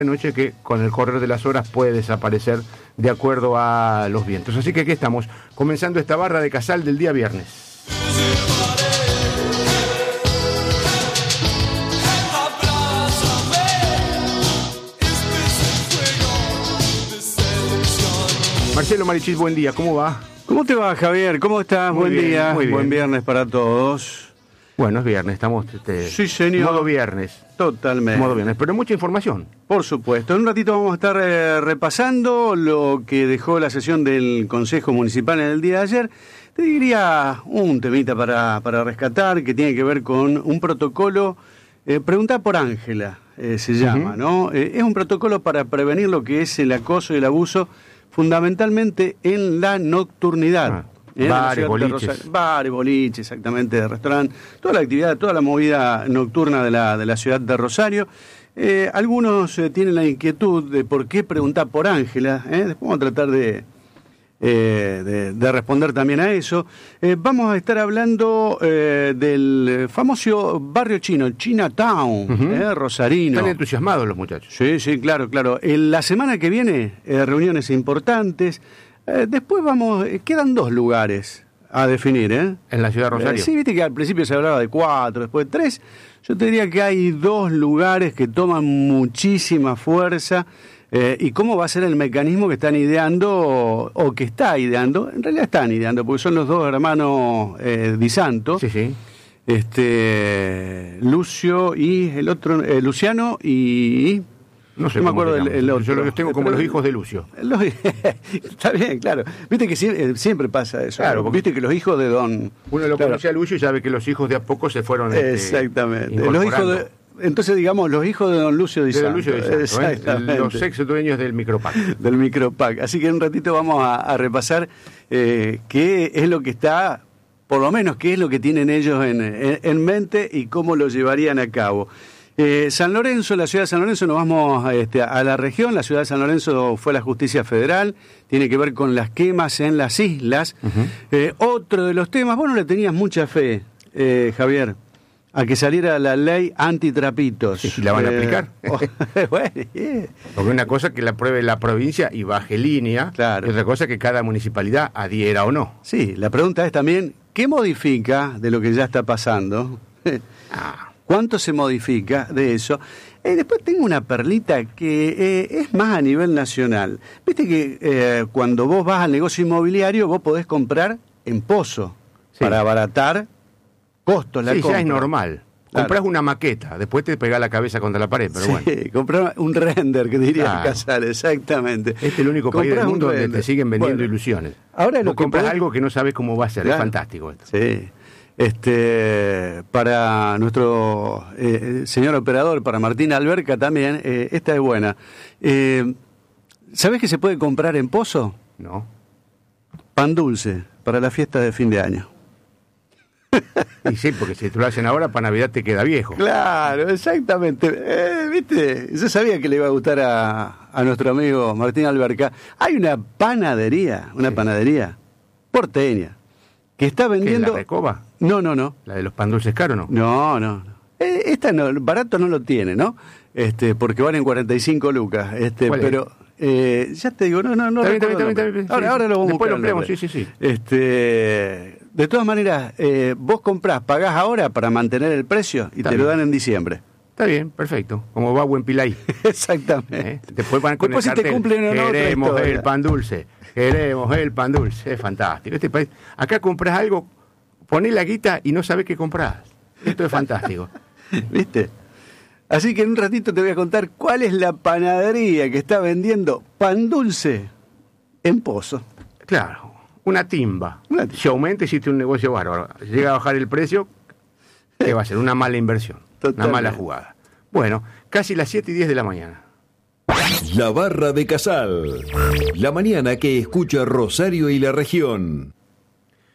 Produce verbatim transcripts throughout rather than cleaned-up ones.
noche que con el correr de las horas puede desaparecer de acuerdo a los vientos. Así que aquí estamos, comenzando esta barra de Casal del día viernes. Marcelo Marichis, buen día, ¿cómo va? ¿Cómo te va, Javier? ¿Cómo estás? Muy buen bien, día, muy bien. Buen viernes para todos. Bueno, es viernes, estamos este, Sí, señor. modo viernes. Totalmente. Modo viernes, pero mucha información. Por supuesto. En un ratito vamos a estar eh, repasando lo que dejó la sesión del Consejo Municipal en el día de ayer. Te diría un temita para, para rescatar que tiene que ver con un protocolo, eh, preguntar por Ángela, eh, se llama, uh-huh. ¿no? Eh, es un protocolo para prevenir lo que es el acoso y el abuso, fundamentalmente en la nocturnidad. Ah. ¿Eh? Bares, boliches. Bares, boliches, exactamente, de restaurante, toda la actividad, toda la movida nocturna de la, de la ciudad de Rosario. Eh, algunos eh, tienen la inquietud de por qué preguntar por Ángela, ¿eh? Después vamos a tratar de, eh, de, de responder también a eso. Eh, vamos a estar hablando eh, del famoso barrio chino, Chinatown, uh-huh. eh, rosarino. Están entusiasmados los muchachos. Sí, sí, claro, claro. En la semana que viene, eh, reuniones importantes. Eh, después vamos, eh, quedan dos lugares a definir, ¿eh? En la ciudad de Rosario. Eh, sí, viste que al principio se hablaba de cuatro, después de tres. Yo te diría que hay dos lugares que toman muchísima fuerza. Eh, ¿Y cómo va a ser el mecanismo que están ideando o, o que está ideando? En realidad están ideando, porque son los dos hermanos eh, Di Santo. Sí, sí. Este, Lucio y el otro, eh, Luciano y... No sé, no me acuerdo del el otro. Yo los tengo como pero, los hijos de Lucio. Los, está bien, claro. Viste que siempre, siempre pasa eso. Claro, viste que los hijos de don... Uno lo claro. conoce a Lucio y sabe que los hijos de a poco se fueron Exactamente. Este, los hijos de, entonces, digamos, los hijos de don Lucio Di Santo. Lucio Di Santo, exactamente. ¿eh? Los ex dueños del Micropac. Del Micropac. Así que en un ratito vamos a, a repasar eh, qué es lo que está... Por lo menos qué es lo que tienen ellos en, en, en mente y cómo lo llevarían a cabo. Eh, San Lorenzo, la ciudad de San Lorenzo, nos vamos este, a la región. La ciudad de San Lorenzo fue a la justicia federal, tiene que ver con las quemas en las islas. Uh-huh. Eh, otro de los temas, vos no le tenías mucha fe, eh, Javier, a que saliera la ley antitrapitos. Sí, ¿la van a eh, aplicar? Oh, bueno, yeah. Porque una cosa es que la apruebe la provincia y baje línea, claro. Y otra cosa es que cada municipalidad adhiera o no. Sí, la pregunta es también, ¿qué modifica de lo que ya está pasando? ah. ¿Cuánto se modifica de eso? Eh, después tengo una perlita que eh, es más a nivel nacional. Viste que eh, cuando vos vas al negocio inmobiliario, vos podés comprar en pozo, sí. Para abaratar costos. La sí, compra. Ya es normal. Claro. Comprás una maqueta, después te pegás la cabeza contra la pared, pero sí, bueno. Comprar un render, que diría claro. Casal, exactamente. Este es el único país del mundo donde te siguen vendiendo bueno, ilusiones. Ahora vos lo que compras podés... algo que no sabes cómo va a ser, claro. Es fantástico esto. Sí. Este, para nuestro eh, señor operador, para Martín Alberca también, eh, esta es buena. Eh, ¿Sabés que se puede comprar en pozo? No. Pan dulce para la fiesta de fin de año. Y sí, porque si te lo hacen ahora, para Navidad te queda viejo. Claro, exactamente. Eh, ¿Viste? Yo sabía que le iba a gustar a, a nuestro amigo Martín Alberca. Hay una panadería, una sí. panadería porteña, que está vendiendo... ¿Qué, la Recoba? No, no, no. ¿La de los pan dulces caros no? No, no. Eh, esta no, barato no lo tiene, ¿no? Este, porque valen cuarenta y cinco lucas. Este, pero eh, ya te digo, no, no, no. Está bien, está bien, está bien, ahora, sí, ahora lo vamos después a buscar. Después lo vemos, sí, sí, sí. Este, de todas maneras, eh, vos comprás, pagás ahora para mantener el precio y está te bien. Lo dan en diciembre. Está bien, perfecto. Como va buen Pilay. Exactamente. ¿Eh? Después van con después el si cartel, te cumplen o no, queremos el pan dulce, queremos el pan dulce. Es fantástico. Este país, acá compras algo, ponés la guita y no sabés qué comprás. Esto es fantástico. ¿Viste? Así que en un ratito te voy a contar cuál es la panadería que está vendiendo pan dulce en pozo. Claro. Una timba. Una timba. Si aumenta, hiciste un negocio bárbaro. Si llega a bajar el precio, ¿qué va a ser? Una mala inversión. Totalmente. Una mala jugada. Bueno, casi las siete y diez de la mañana. La barra de Casal. La mañana que escucha Rosario y la región.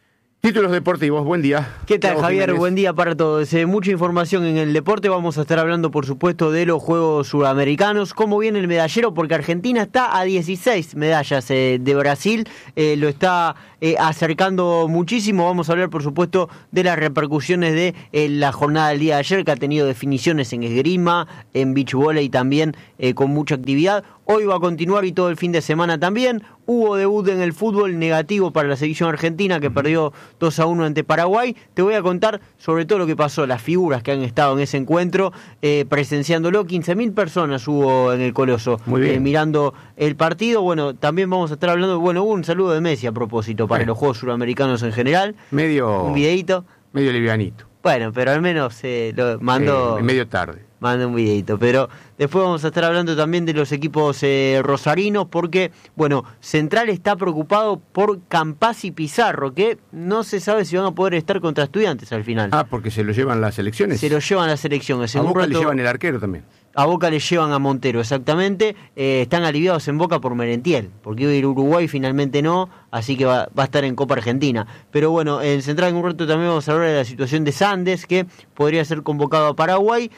Títulos deportivos, buen día. ¿Qué tal, Thiago Javier? Jiménez. Buen día para todos. Eh, mucha información en el deporte. Vamos a estar hablando, por supuesto, de los Juegos Sudamericanos. ¿Cómo viene el medallero? Porque Argentina está a dieciséis medallas eh, de Brasil. Eh, lo está eh, acercando muchísimo. Vamos a hablar, por supuesto, de las repercusiones de eh, la jornada del día de ayer, que ha tenido definiciones en esgrima, en beach volley también, eh, con mucha actividad. Hoy va a continuar y todo el fin de semana también. Hubo debut en el fútbol negativo para la selección argentina, que perdió dos a uno ante Paraguay. Te voy a contar sobre todo lo que pasó, las figuras que han estado en ese encuentro, eh, presenciándolo. quince mil personas hubo en el Coloso, Muy bien. eh, mirando el partido. Bueno, también vamos a estar hablando, bueno, hubo un saludo de Messi a propósito para Bueno. los Juegos Sudamericanos en general. Medio, Un videíto. medio livianito. Bueno, pero al menos eh, lo mandó... Eh, medio tarde. Manda un videito, pero después vamos a estar hablando también de los equipos eh, rosarinos, porque, bueno, Central está preocupado por Campaz y Pizarro, que no se sabe si van a poder estar contra Estudiantes al final. Ah, porque se lo llevan las elecciones. Se lo llevan las elecciones. A En un Boca le rato- llevan el arquero también. A Boca le llevan a Montero, exactamente. Eh, están aliviados en Boca por Merentiel, porque iba a ir a Uruguay, finalmente no, así que va, va a estar en Copa Argentina. Pero bueno, en Central en un rato también vamos a hablar de la situación de Sandes, que podría ser convocado a Paraguay.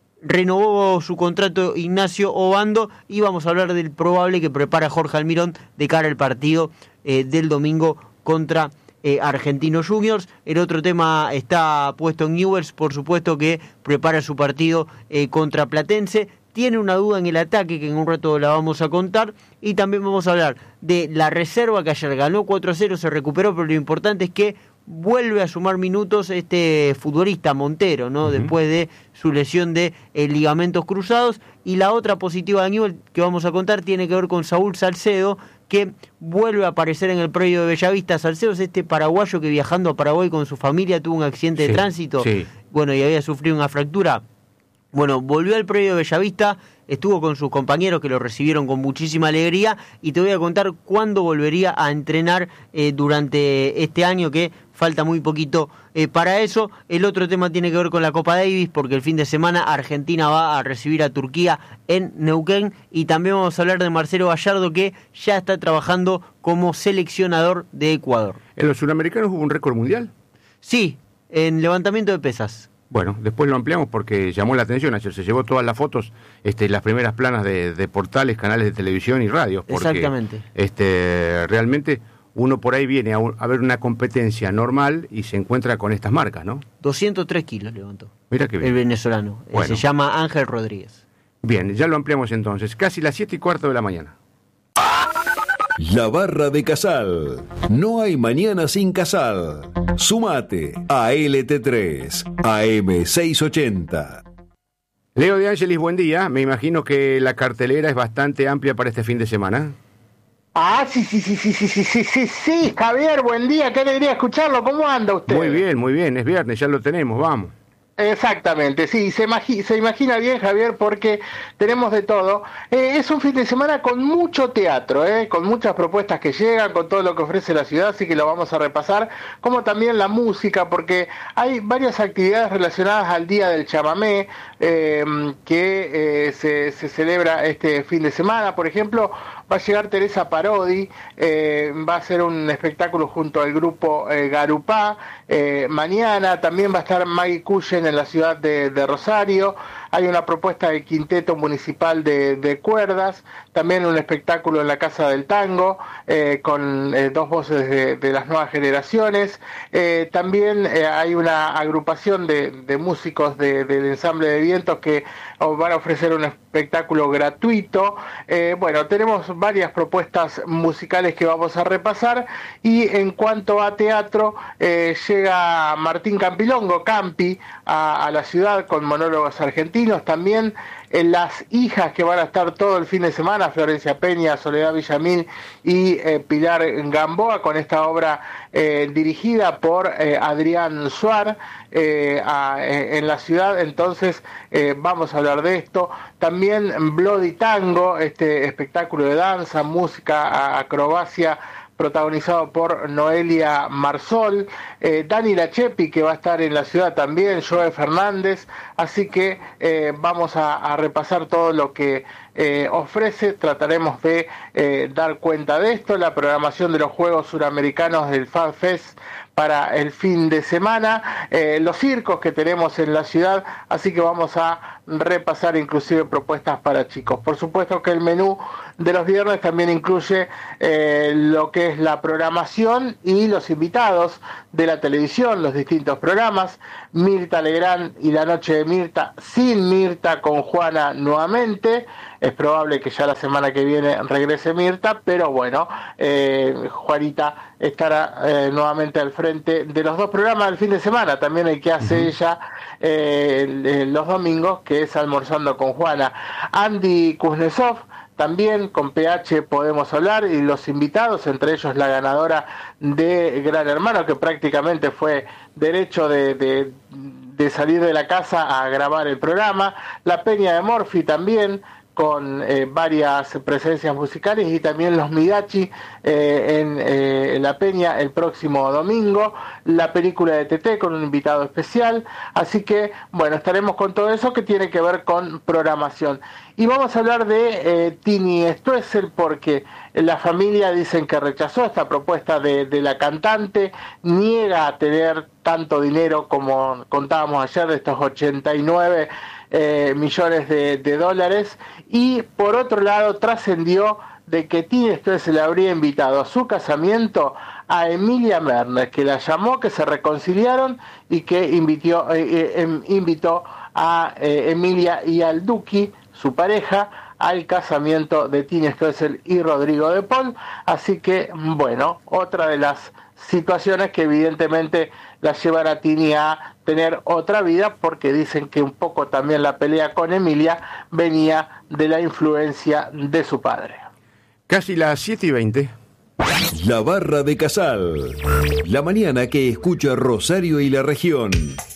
Renovó su contrato Ignacio Obando y vamos a hablar del probable que prepara Jorge Almirón de cara al partido eh, del domingo contra eh, Argentinos Juniors. El otro tema está puesto en Newell's, por supuesto que prepara su partido eh, contra Platense. Tiene una duda en el ataque que en un rato la vamos a contar, y también vamos a hablar de la reserva que ayer ganó cuatro a cero, se recuperó, pero lo importante es que vuelve a sumar minutos este futbolista Montero, ¿no? Uh-huh. Después de su lesión de eh, ligamentos cruzados. Y la otra positiva de Newell que vamos a contar tiene que ver con Saúl Salcedo, que vuelve a aparecer en el predio de Bellavista. Salcedo es este paraguayo que, viajando a Paraguay con su familia, tuvo un accidente Sí, de tránsito, sí. bueno, y había sufrido una fractura. Bueno, volvió al predio de Bellavista, estuvo con sus compañeros que lo recibieron con muchísima alegría, y te voy a contar cuándo volvería a entrenar eh, durante este año, que falta muy poquito eh, para eso. El otro tema tiene que ver con la Copa Davis, porque el fin de semana Argentina va a recibir a Turquía en Neuquén, y también vamos a hablar de Marcelo Gallardo, que ya está trabajando como seleccionador de Ecuador. ¿En los sudamericanos hubo un récord mundial? Sí, en levantamiento de pesas. Bueno, después lo ampliamos porque llamó la atención. Ayer se llevó todas las fotos, este, las primeras planas de, de portales, canales de televisión y radios. Porque, Exactamente. Este, realmente uno por ahí viene a, un, a ver una competencia normal y se encuentra con estas marcas, ¿no? doscientos tres kilos levantó. Mira qué bien. El venezolano. Eh, Bueno. Se llama Ángel Rodríguez. Bien, ya lo ampliamos entonces. Casi las siete y cuarto de la mañana. La Barra de Casal. No hay mañana sin Casal. Sumate a L T tres, A M seiscientos ochenta. Leo de Ángelis, buen día. Me imagino que la cartelera es bastante amplia para este fin de semana. Ah, sí, sí, sí, sí, sí, sí, sí, sí, sí, Javier, buen día, qué alegría escucharlo, ¿cómo anda usted? Muy bien, muy bien, es viernes, ya lo tenemos, vamos. Exactamente, sí, se, imagi- se imagina bien, Javier, porque tenemos de todo. Eh, es un fin de semana con mucho teatro, eh, con muchas propuestas que llegan, con todo lo que ofrece la ciudad, así que lo vamos a repasar, como también la música, porque hay varias actividades relacionadas al Día del Chamamé, eh, que eh, se, se celebra este fin de semana. Por ejemplo, va a llegar Teresa Parodi, eh, va a hacer un espectáculo junto al grupo eh, Garupá. Eh, mañana también va a estar Maggie Cullen en la ciudad de, de Rosario. Hay una propuesta del Quinteto Municipal de, de Cuerdas, también un espectáculo en la Casa del Tango, eh, con eh, dos voces de, de las nuevas generaciones. Eh, también eh, hay una agrupación de, de músicos de, del ensamble de vientos que oh, van a ofrecer un espectáculo gratuito. Eh, bueno, tenemos varias propuestas musicales que vamos a repasar, y en cuanto a teatro, eh, llega Martín Campilongo, Campi, a, a la ciudad con monólogos argentinos. También en Las Hijas, que van a estar todo el fin de semana, Florencia Peña, Soledad Villamil y eh, Pilar Gamboa, con esta obra eh, dirigida por eh, Adrián Suar eh, a, eh, en la ciudad. Entonces eh, vamos a hablar de esto. También Bloody Tango, este espectáculo de danza, música, acrobacia, protagonizado por Noelia Marsol, eh, Dani Lachepi, que va a estar en la ciudad también, Joe Fernández, así que eh, vamos a, a repasar todo lo que eh, ofrece. Trataremos de eh, dar cuenta de esto. La programación de los Juegos Suramericanos del FanFest para el fin de semana, eh, los circos que tenemos en la ciudad, así que vamos a repasar inclusive propuestas para chicos. Por supuesto que el menú de los viernes también incluye eh, lo que es la programación y los invitados de la televisión, los distintos programas. Mirta Legrand y la noche de Mirta, sin Mirta, con Juana nuevamente. Es probable que ya la semana que viene regrese Mirta, pero bueno, eh, Juanita estará eh, nuevamente al frente de los dos programas del fin de semana, también el que hace uh-huh. ella eh, los domingos, que es Almorzando con Juana. Andy Kuznetsov, también con P H podemos hablar, y los invitados, entre ellos la ganadora de Gran Hermano, que prácticamente fue derecho de, de, de salir de la casa a grabar el programa. La Peña de Morphy también, con eh, varias presencias musicales, y también los Midachi eh, en, eh, en La Peña el próximo domingo, la película de T T con un invitado especial, así que bueno, estaremos con todo eso que tiene que ver con programación. Y vamos a hablar de eh, Tini Stoessel, porque la familia dicen que rechazó esta propuesta de, de la cantante, niega a tener tanto dinero como contábamos ayer, de estos ochenta y nueve Eh, millones de, de dólares, y por otro lado trascendió de que Tini Stoessel le habría invitado a su casamiento a Emilia Mernes, que la llamó, que se reconciliaron y que invitó, eh, eh, invitó a eh, Emilia y al Duki, su pareja, al casamiento de Tini Stoessel y Rodrigo de Paul. Así que bueno, otra de las situaciones que evidentemente la llevan a Tini a tener otra vida, porque dicen que un poco también la pelea con Emilia venía de la influencia de su padre. Casi las siete y veinte. La Barra de Casal. La mañana que escucha Rosario y la región.